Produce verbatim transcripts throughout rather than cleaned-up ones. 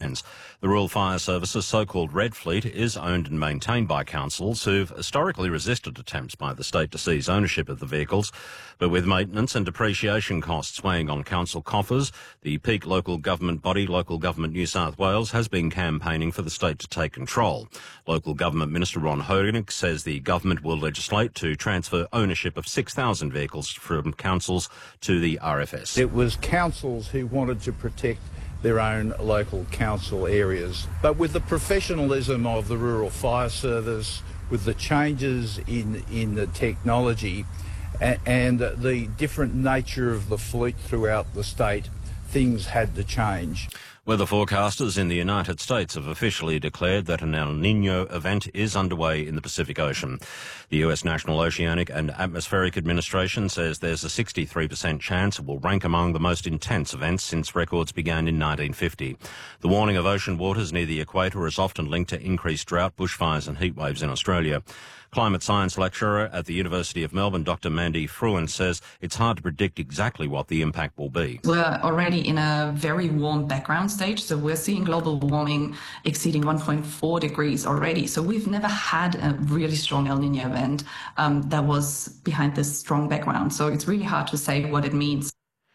weekends. The Rural Fire Service's so-called Red Fleet is owned and maintained by councils who've historically resisted attempts by the state to seize ownership of the vehicles. But with maintenance and depreciation costs weighing on council coffers, the peak local government body, Local Government New South Wales, has been campaigning for the state to take control. Local Government Minister Ron Honig says the government will legislate to transfer ownership of six thousand vehicles from councils to the R F S. It was councils who wanted to protect their own local council areas. But with the professionalism of the Rural Fire Service, with the changes in, in the technology and, and the different nature of the fleet throughout the state, things had to change. Weather forecasters in the United States have officially declared that an El Niño event is underway in the Pacific Ocean. The U S National Oceanic and Atmospheric Administration says there's a sixty-three percent chance it will rank among the most intense events since records began in nineteen fifty. The warning of ocean waters near the equator is often linked to increased drought, bushfires and heatwaves in Australia. Climate science lecturer at the University of Melbourne, Doctor Mandy Fruin, says it's hard to predict exactly what the impact will be. We're already in a very warm background stage, so we're seeing global warming exceeding one point four degrees already. So we've never had a really strong El Niño event um, that was behind this strong background. So it's really hard to say what it means.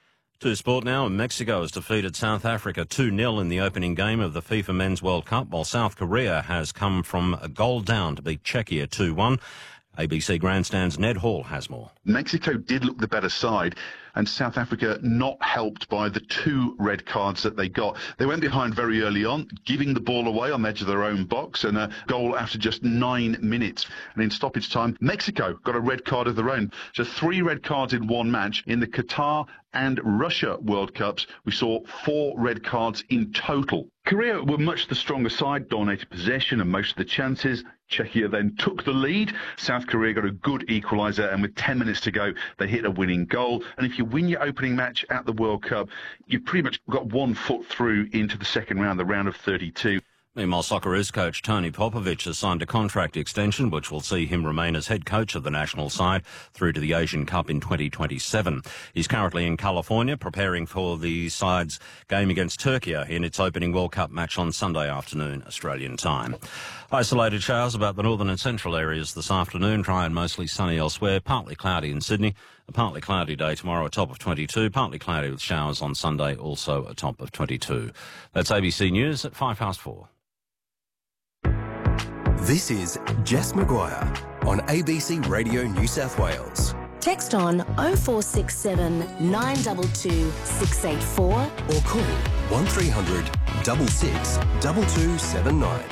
To sport now, Mexico has defeated South Africa two nil in the opening game of the FIFA Men's World Cup, while South Korea has come from a goal down to beat Czechia two one. A B C Grandstand's Ned Hall has more. Mexico did look the better side, and South Africa not helped by the two red cards that they got. They went behind very early on, giving the ball away on the edge of their own box, and a goal after just nine minutes. And in stoppage time, Mexico got a red card of their own. So three red cards in one match. In the Qatar and Russia World Cups, we saw four red cards in total. Korea were much the stronger side, dominated possession and most of the chances. Czechia then took the lead. South Korea got a good equaliser, and with ten minutes to go, they hit a winning goal. And if you win your opening match at the World Cup, you've pretty much got one foot through into the second round, the round of thirty-two. Meanwhile, Socceroos coach Tony Popovich has signed a contract extension which will see him remain as head coach of the national side through to the Asian Cup in twenty twenty-seven. He's currently in California preparing for the side's game against Turkey in its opening World Cup match on Sunday afternoon, Australian time. Isolated showers about the northern and central areas this afternoon, dry and mostly sunny elsewhere, partly cloudy in Sydney. A partly cloudy day tomorrow, a top of twenty-two. Partly cloudy with showers on Sunday, also a top of twenty-two. That's A B C News at five past four. This is Jess Maguire on A B C Radio New South Wales. Text on oh four six seven, nine two two, six eight four or call one three hundred, six six, two two seven nine.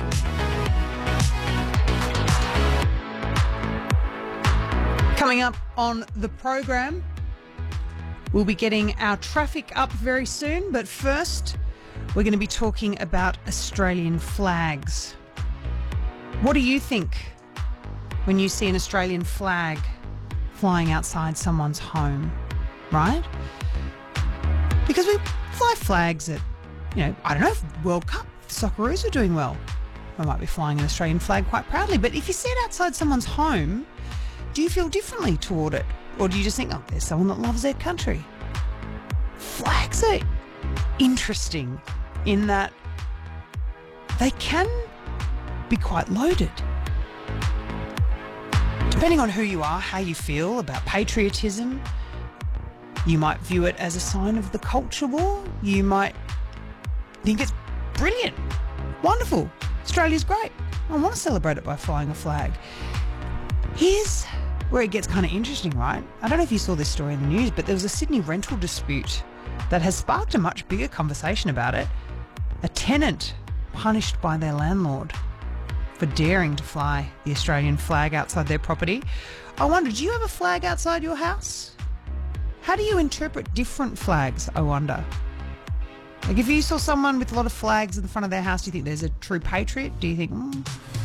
Coming up on the program, we'll be getting our traffic up very soon, but first we're going to be talking about Australian flags. What do you think when you see an Australian flag flying outside someone's home, right? Because we fly flags at, you know, I don't know, if World Cup, the Socceroos are doing well. I might be flying an Australian flag quite proudly, but if you see it outside someone's home, do you feel differently toward it? Or do you just think, oh, there's someone that loves their country? Flags are interesting in that they can be quite loaded. Depending on who you are, how you feel about patriotism, you might view it as a sign of the culture war. You might think it's brilliant, wonderful, Australia's great. I want to celebrate it by flying a flag. Here's where it gets kind of interesting, right? I don't know if you saw this story in the news, but there was a Sydney rental dispute that has sparked a much bigger conversation about it. A tenant punished by their landlord for daring to fly the Australian flag outside their property. I wonder, do you have a flag outside your house? How do you interpret different flags, I wonder? Like, if you saw someone with a lot of flags in front of their house, do you think there's a true patriot? Do you think, mm,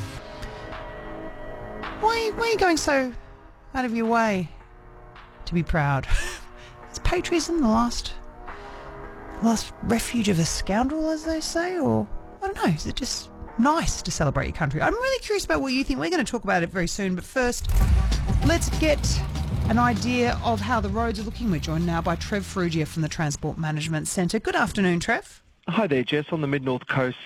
why, why are you going so out of your way to be proud? Is patriotism the last, the last refuge of a scoundrel, as they say? Or, I don't know, is it just nice to celebrate your country? I'm really curious about what you think. We're going to talk about it very soon, but first, let's get an idea of how the roads are looking. We're joined now by Trev Ferrugia from the Transport Management Centre. Good afternoon, Trev. Hi there, Jess. On the Mid-North Coast,